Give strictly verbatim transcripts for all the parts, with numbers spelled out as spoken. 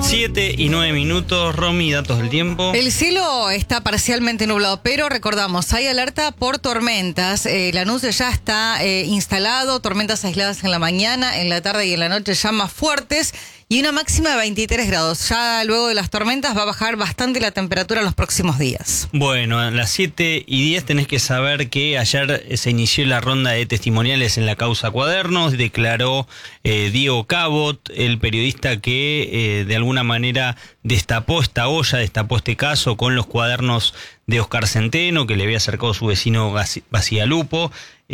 siete y nueve minutos, Romy, datos del tiempo. El cielo está parcialmente nublado, pero recordamos, hay alerta por tormentas. Eh, el anuncio ya está eh, instalado, tormentas aisladas en la mañana, en la tarde y en la noche ya más fuertes. Y una máxima de veintitrés grados. Ya luego de las tormentas va a bajar bastante la temperatura en los próximos días. Bueno, a las siete y diez tenés que saber que ayer se inició la ronda de testimoniales en la causa Cuadernos. Declaró eh, Diego Cabot, el periodista que eh, de alguna manera destapó esta olla, destapó este caso con los cuadernos de Oscar Centeno, que le había acercado su vecino Bacigalupo.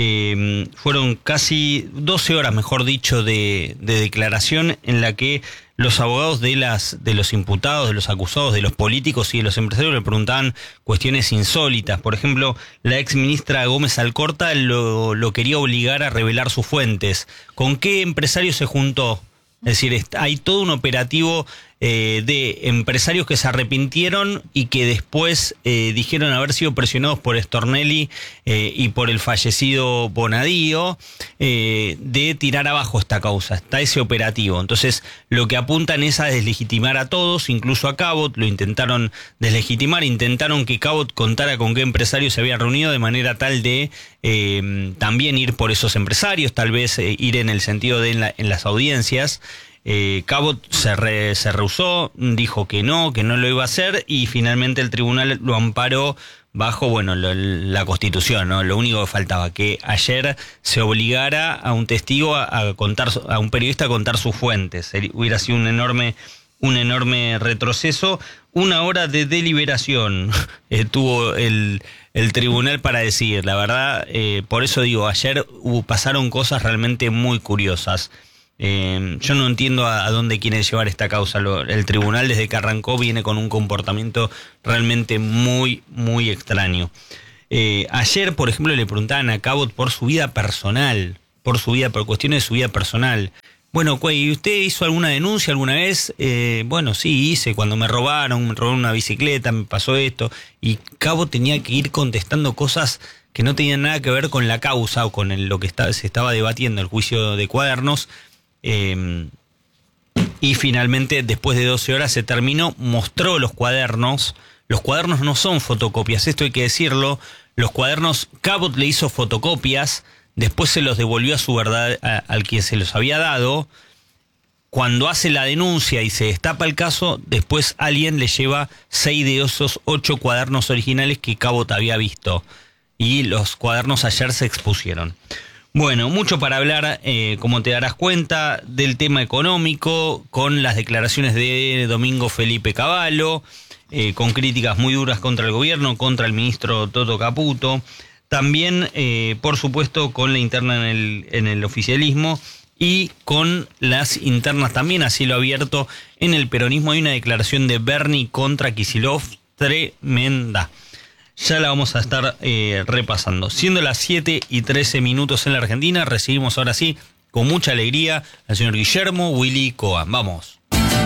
Eh, fueron casi doce horas, mejor dicho, de, de declaración en la que los abogados de las de los imputados, de los acusados, de los políticos y de los empresarios le preguntaban cuestiones insólitas. Por ejemplo, la ex ministra Gómez Alcorta lo, lo quería obligar a revelar sus fuentes. ¿Con qué empresario se juntó? Es decir, hay todo un operativo eh, de empresarios que se arrepintieron y que después eh, dijeron haber sido presionados por Stornelli eh, y por el fallecido Bonadío eh, de tirar abajo esta causa. Está ese operativo. Entonces, lo que apuntan es a deslegitimar a todos, incluso a Cabot. Lo intentaron deslegitimar, intentaron que Cabot contara con qué empresarios se había reunido de manera tal de eh, también ir por esos empresarios, tal vez eh, ir en el sentido de en, la, en las audiencias. Eh, Cabot se, re, se rehusó, dijo que no, que no lo iba a hacer y finalmente el tribunal lo amparó bajo, bueno, lo, la Constitución, ¿no? Lo único que faltaba, que ayer se obligara a un testigo a, a contar, a un periodista a contar sus fuentes. Hubiera sido un enorme, un enorme retroceso. Una hora de deliberación eh, tuvo el, el tribunal para decidir. La verdad, eh, por eso digo, ayer hubo, pasaron cosas realmente muy curiosas. Eh, yo no entiendo a, a dónde quiere llevar esta causa. Lo, el tribunal desde que arrancó viene con un comportamiento realmente muy, muy extraño. Eh, ayer, por ejemplo, le preguntaban a Cabot por su vida personal, por su vida, por cuestiones de su vida personal. Bueno, ¿y usted hizo alguna denuncia alguna vez? Eh, bueno, sí, hice, cuando me robaron, me robaron una bicicleta, me pasó esto. Y Cabot tenía que ir contestando cosas que no tenían nada que ver con la causa o con el, lo que está, se estaba debatiendo, el juicio de Cuadernos. Eh, y finalmente, después de doce horas se terminó, mostró los cuadernos. Los cuadernos no son fotocopias, esto hay que decirlo. Los cuadernos, Cabot le hizo fotocopias, después se los devolvió a su verdad, a, al que se los había dado. Cuando hace la denuncia y se destapa el caso, después alguien le lleva seis de esos ocho cuadernos originales que Cabot había visto. Y los cuadernos ayer se expusieron. Bueno, mucho para hablar, eh, como te darás cuenta, del tema económico, con las declaraciones de Domingo Felipe Cavallo, eh, con críticas muy duras contra el gobierno, contra el ministro Toto Caputo, también, eh, por supuesto, con la interna en el, en el oficialismo y con las internas también a cielo abierto en el peronismo. Hay una declaración de Bernie contra Kicillof tremenda. Ya la vamos a estar eh, repasando. Siendo las siete y trece minutos en la Argentina, recibimos ahora sí, con mucha alegría, al señor Guillermo Willy Cohen. Vamos.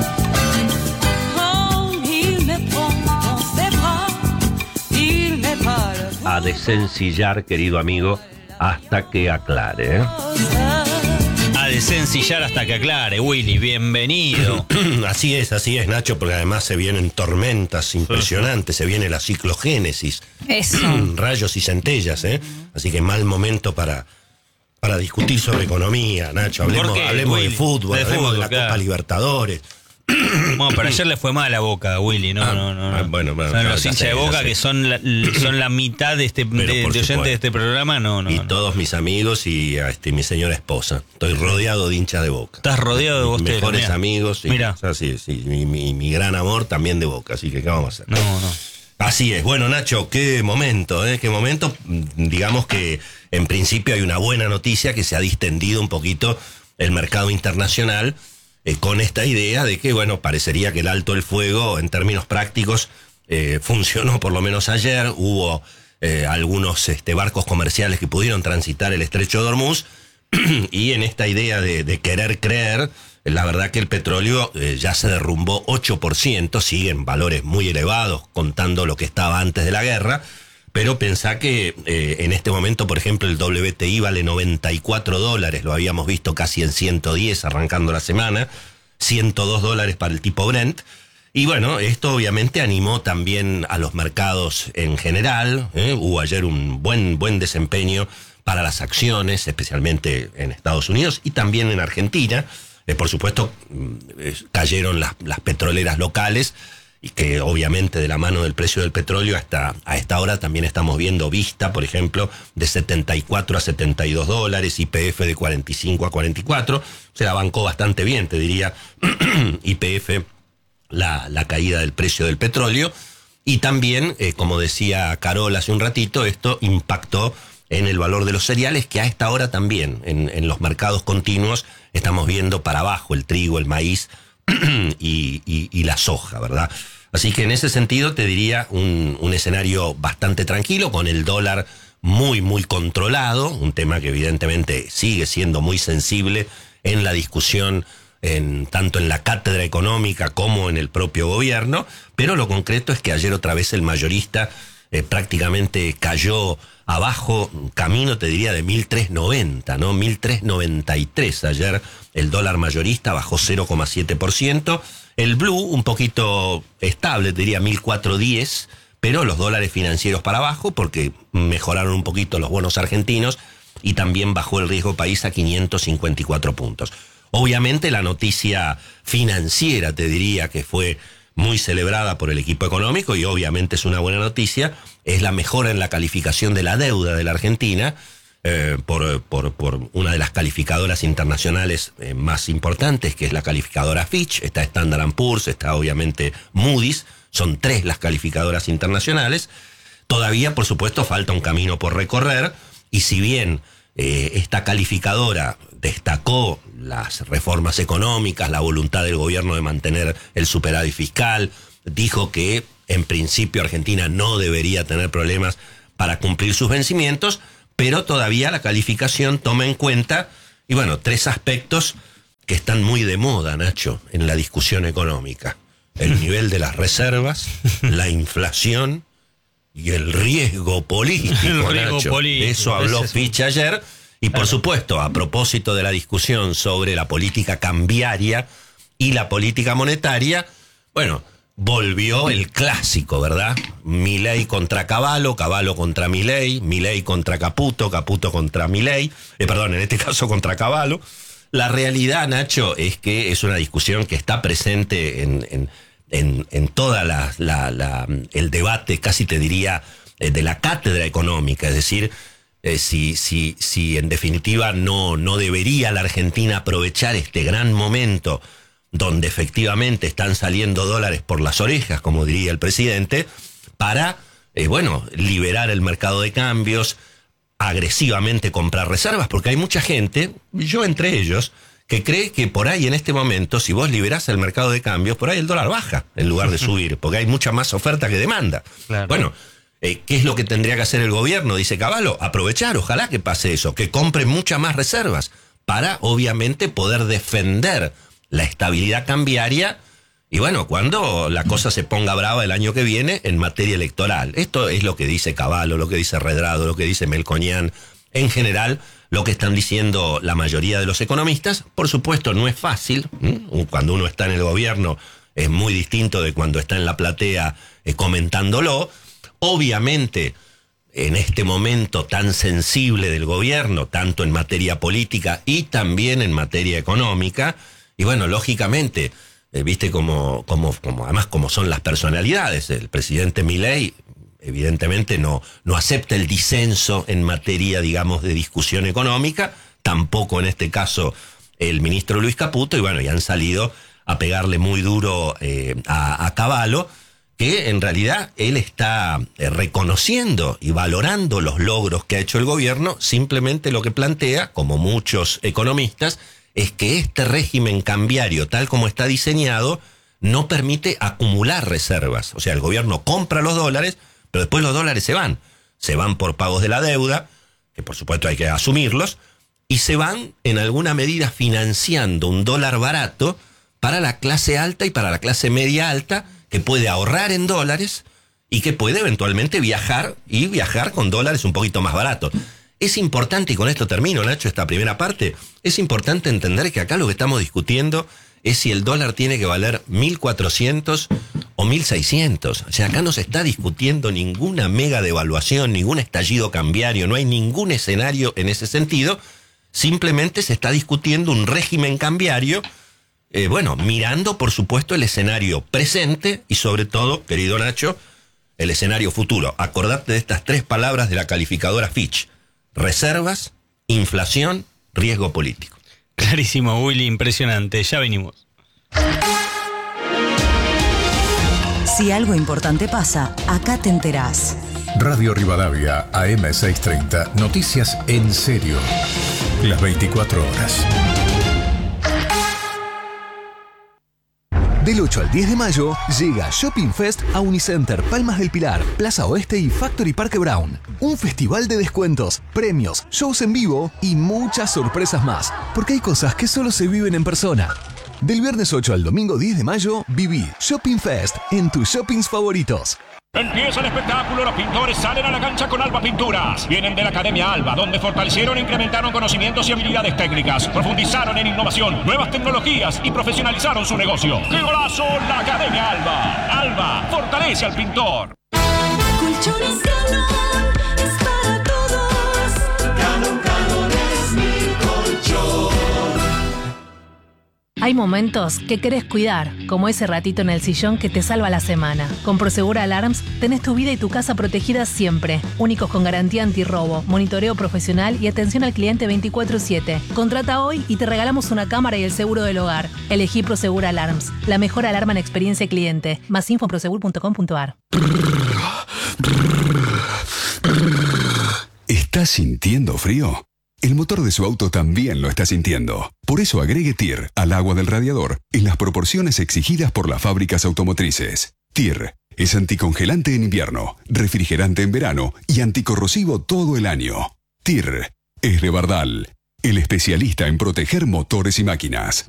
A desencillar, querido amigo, hasta que aclare, ¿eh? A desencillar hasta que aclare, Willy, bienvenido. Así es, así es, Nacho, porque además se vienen tormentas impresionantes, se viene la ciclogénesis. Eso. Rayos y centellas, ¿eh? Así que mal momento para, para discutir sobre economía, Nacho. Hablemos, hablemos de fútbol, de hablemos fútbol, de la claro. Copa Libertadores. Bueno, pero ayer le fue mal a Boca, Willy, no, ah, no, no. Ah, bueno, bueno, son claro, los hinchas sé, de Boca que son la, son la mitad de este de, de oyentes de este programa, no, no. Y no. todos mis amigos y este, mi señora esposa. Estoy rodeado de hinchas de Boca. Estás rodeado de vos, mis mejores mira. amigos. Y, mira. O sea, sí, sí, mi, mi, mi gran amor también de Boca, así que ¿qué vamos a hacer? No, no. Así es. Bueno, Nacho, qué momento, ¿eh? Qué momento. Digamos que en principio hay una buena noticia que se ha distendido un poquito el mercado internacional. Eh, con esta idea de que, bueno, parecería que el alto el fuego, en términos prácticos, eh, funcionó por lo menos ayer. Hubo eh, algunos este, barcos comerciales que pudieron transitar el estrecho de Hormuz. Y en esta idea de, de querer creer, la verdad que el petróleo eh, ya se derrumbó ocho por ciento, siguen valores muy elevados contando lo que estaba antes de la guerra. Pero pensá que eh, en este momento, por ejemplo, el W T I vale noventa y cuatro dólares, lo habíamos visto casi en ciento diez arrancando la semana. ciento dos dólares para el tipo Brent. Y bueno, esto obviamente animó también a los mercados en general. ¿eh? Hubo ayer un buen, buen desempeño para las acciones, especialmente en Estados Unidos y también en Argentina. Eh, por supuesto, eh, cayeron las, las petroleras locales, y que obviamente de la mano del precio del petróleo hasta a esta hora también estamos viendo Vista, por ejemplo, de setenta y cuatro a setenta y dos dólares, Y P F de cuarenta y cinco a cuarenta y cuatro. Se la bancó bastante bien, te diría, Y P F. La, la caída del precio del petróleo, y también, eh, como decía Carol hace un ratito, esto impactó en el valor de los cereales, que a esta hora también, en, en los mercados continuos, estamos viendo para abajo el trigo, el maíz y, y, y la soja, ¿verdad? Así que en ese sentido te diría un, un escenario bastante tranquilo, con el dólar muy, muy controlado, un tema que evidentemente sigue siendo muy sensible en la discusión En, tanto en la cátedra económica como en el propio gobierno, pero lo concreto es que ayer otra vez el mayorista eh, prácticamente cayó abajo, camino te diría de mil trescientos noventa, ¿no? mil trescientos noventa y tres ayer el dólar mayorista bajó cero coma siete por ciento, el blue un poquito estable, te diría mil cuatrocientos diez, pero los dólares financieros para abajo porque mejoraron un poquito los bonos argentinos y también bajó el riesgo país a quinientos cincuenta y cuatro puntos. Obviamente la noticia financiera, te diría, que fue muy celebrada por el equipo económico, y obviamente es una buena noticia, es la mejora en la calificación de la deuda de la Argentina eh, por, por, por una de las calificadoras internacionales eh, más importantes, que es la calificadora Fitch. Está Standard and Poor's, está obviamente Moody's, son tres las calificadoras internacionales. Todavía, por supuesto, falta un camino por recorrer, y si bien eh, esta calificadora destacó las reformas económicas, la voluntad del gobierno de mantener el superávit fiscal, dijo que en principio Argentina no debería tener problemas para cumplir sus vencimientos, pero todavía la calificación toma en cuenta, y bueno, tres aspectos que están muy de moda, Nacho, en la discusión económica: el nivel de las reservas, la inflación y el riesgo político. El riesgo Nacho. político. De eso habló Fitch ayer. Y por supuesto, a propósito de la discusión sobre la política cambiaria y la política monetaria, bueno, volvió el clásico, ¿verdad? Milei contra Cavallo, Cavallo contra Milei, Milei contra Caputo, Caputo contra Milei, eh, perdón, en este caso contra Cavallo. La realidad, Nacho, es que es una discusión que está presente en, en, en, en toda la, la, la, el debate, casi te diría, de la cátedra económica, es decir, Eh, si, si, si en definitiva no, no debería la Argentina aprovechar este gran momento donde efectivamente están saliendo dólares por las orejas, como diría el presidente, para, eh, bueno, liberar el mercado de cambios, agresivamente comprar reservas, porque hay mucha gente, yo entre ellos, que cree que por ahí en este momento, si vos liberás el mercado de cambios, por ahí el dólar baja en lugar de subir, porque hay mucha más oferta que demanda. Claro. Bueno, Eh, ¿qué es lo que tendría que hacer el gobierno? Dice Cavallo, aprovechar, ojalá que pase eso, que compre muchas más reservas para obviamente poder defender la estabilidad cambiaria, y bueno, cuando la cosa se ponga brava el año que viene en materia electoral. Esto es lo que dice Cavallo, lo que dice Redrado, lo que dice Melconian, en general lo que están diciendo la mayoría de los economistas. Por supuesto no es fácil, ¿Mm? Cuando uno está en el gobierno es muy distinto de cuando está en la platea eh, comentándolo. Obviamente, en este momento tan sensible del gobierno, tanto en materia política y también en materia económica, y bueno, lógicamente, eh, viste como, como, como, además como son las personalidades, el presidente Milei evidentemente no, no acepta el disenso en materia, digamos, de discusión económica, tampoco en este caso el ministro Luis Caputo, y bueno, y han salido a pegarle muy duro eh, a, a Cavallo, que en realidad él está reconociendo y valorando los logros que ha hecho el gobierno. Simplemente lo que plantea, como muchos economistas, es que este régimen cambiario, tal como está diseñado, no permite acumular reservas. O sea, el gobierno compra los dólares, pero después los dólares se van. Se van por pagos de la deuda, que por supuesto hay que asumirlos, y se van en alguna medida financiando un dólar barato para la clase alta y para la clase media alta, que puede ahorrar en dólares y que puede eventualmente viajar y viajar con dólares un poquito más baratos. Es importante, y con esto termino, Nacho, esta primera parte, es importante entender que acá lo que estamos discutiendo es si el dólar tiene que valer mil cuatrocientos o mil seiscientos. O sea, acá no se está discutiendo ninguna mega devaluación, ningún estallido cambiario, no hay ningún escenario en ese sentido. Simplemente se está discutiendo un régimen cambiario, eh, bueno, mirando por supuesto el escenario presente y sobre todo, querido Nacho, el escenario futuro. Acordate de estas tres palabras de la calificadora Fitch: reservas, inflación, riesgo político. Clarísimo, Willy, impresionante. Ya venimos. Si algo importante pasa, acá te enterás. Radio Rivadavia, A M seiscientos treinta, noticias en serio. Las veinticuatro horas. Del ocho al diez de mayo llega Shopping Fest a Unicenter, Palmas del Pilar, Plaza Oeste y Factory Parque Brown. Un festival de descuentos, premios, shows en vivo y muchas sorpresas más. Porque hay cosas que solo se viven en persona. Del viernes ocho al domingo diez de mayo, viví Shopping Fest en tus shoppings favoritos. Empieza el espectáculo, los pintores salen a la cancha con Alba Pinturas. Vienen de la Academia Alba, donde fortalecieron e incrementaron conocimientos y habilidades técnicas, profundizaron en innovación, nuevas tecnologías y profesionalizaron su negocio. ¡Qué golazo! La Academia Alba. Alba fortalece al pintor. Colchones Galón es para todos. Galón, Galón es mi colchón. Hay momentos que querés cuidar, como ese ratito en el sillón que te salva la semana. Con Prosegur Alarms tenés tu vida y tu casa protegidas siempre. Únicos con garantía antirrobo, monitoreo profesional y atención al cliente veinticuatro siete. Contrata hoy y te regalamos una cámara y el seguro del hogar. Elegí Prosegur Alarms, la mejor alarma en experiencia cliente. Más info en prosegur punto com punto a r. ¿Estás sintiendo frío? El motor de su auto también lo está sintiendo. Por eso agregue T I R al agua del radiador en las proporciones exigidas por las fábricas automotrices. T I R es anticongelante en invierno, refrigerante en verano y anticorrosivo todo el año. T I R es de Bardal, el especialista en proteger motores y máquinas.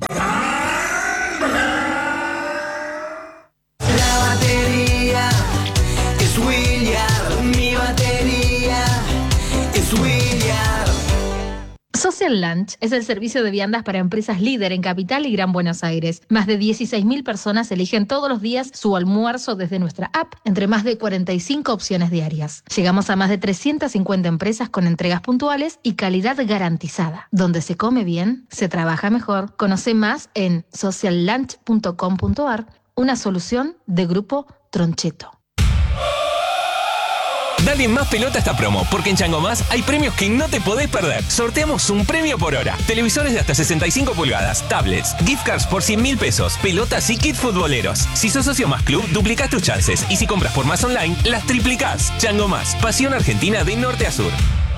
La batería es William, mi batería es William. Social Lunch es el servicio de viandas para empresas líder en Capital y Gran Buenos Aires. Más de dieciséis mil personas eligen todos los días su almuerzo desde nuestra app, entre más de cuarenta y cinco opciones diarias. Llegamos a más de trescientas cincuenta empresas con entregas puntuales y calidad garantizada. Donde se come bien, se trabaja mejor. Conoce más en social lunch punto com punto a r, una solución de Grupo Troncheto. Dale más pelota a esta promo, porque en Chango Más hay premios que no te podés perder. Sorteamos un premio por hora. Televisores de hasta sesenta y cinco pulgadas, tablets, gift cards por cien mil pesos, pelotas y kits futboleros. Si sos socio Más Club, duplicás tus chances. Y si compras por Más Online, las triplicás. Chango Más, pasión argentina de norte a sur.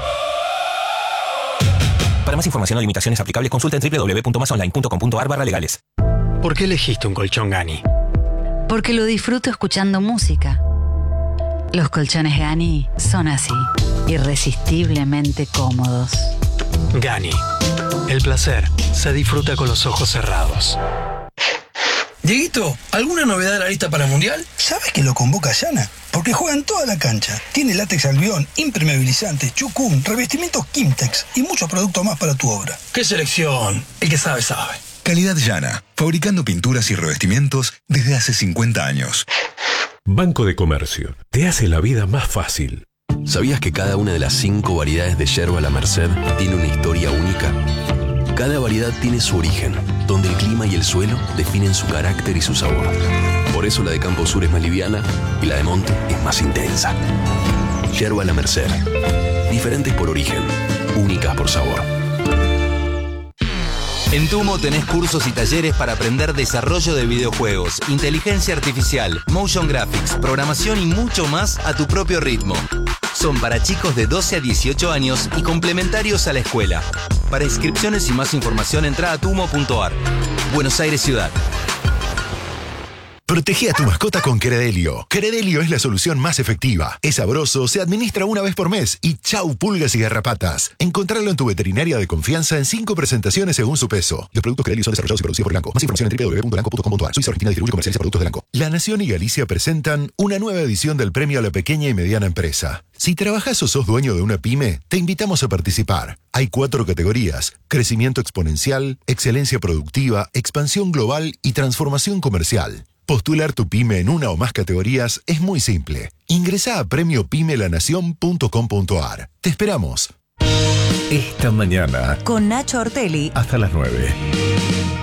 Para más información o limitaciones aplicables, consulta en doble u doble u doble u punto más online punto com punto a r barra legales. ¿Por qué elegiste un colchón Gani? Porque lo disfruto escuchando música. Los colchones Gani son así, irresistiblemente cómodos. Gani, el placer se disfruta con los ojos cerrados. Dieguito, ¿alguna novedad de la lista para el Mundial? ¿Sabes que lo convoca Yana? Porque juega en toda la cancha. Tiene látex albión, impermeabilizante, chucum, revestimientos Kimtex y muchos productos más para tu obra. ¡Qué selección! El que sabe, sabe. Calidad Yana, fabricando pinturas y revestimientos desde hace cincuenta años. Banco de Comercio, te hace la vida más fácil. ¿Sabías que cada una de las cinco variedades de yerba La Merced tiene una historia única? Cada variedad tiene su origen, donde el clima y el suelo definen su carácter y su sabor. Por eso la de Campo Sur es más liviana y la de Monte es más intensa. Yerba La Merced, diferentes por origen, únicas por sabor. En Tumo tenés cursos y talleres para aprender desarrollo de videojuegos, inteligencia artificial, motion graphics, programación y mucho más a tu propio ritmo. Son para chicos de doce a dieciocho años y complementarios a la escuela. Para inscripciones y más información entra a tumo punto a r. Buenos Aires Ciudad. Protegí a tu mascota con Credelio. Credelio es la solución más efectiva. Es sabroso, se administra una vez por mes y chau pulgas y garrapatas. Encontrarlo en tu veterinaria de confianza en cinco presentaciones según su peso. Los productos Credelio son desarrollados y producidos por Elanco. Más información en w w w punto elanco punto com punto a r. Suiza Argentina distribuye y comercializa productos de Elanco. La Nación y Galicia presentan una nueva edición del Premio a la Pequeña y Mediana Empresa. Si trabajás o sos dueño de una pyme, te invitamos a participar. Hay cuatro categorías: crecimiento exponencial, excelencia productiva, expansión global y transformación comercial. Postular tu pyme en una o más categorías es muy simple. Ingresá a premio pyme la nación punto com punto a r. Te esperamos. Esta mañana, Con Nacho Ortelli. hasta las nueve.